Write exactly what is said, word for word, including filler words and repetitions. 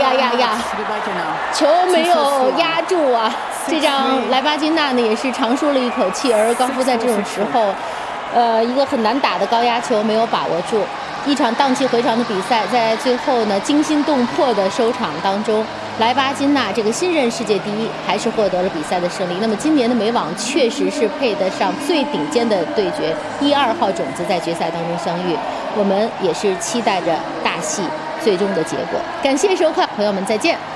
呀呀呀！球没有压住啊，这让莱巴金娜呢也是长舒了一口气。而高夫在这种时候，呃，一个很难打的高压球没有把握住。一场荡气回肠的比赛，在最后呢惊心动魄的收场当中，莱巴金娜这个新任世界第一还是获得了比赛的胜利。那么今年的美网确实是配得上最顶尖的对决，一二号种子在决赛当中相遇，我们也是期待着大戏最终的结果。感谢收看，朋友们再见。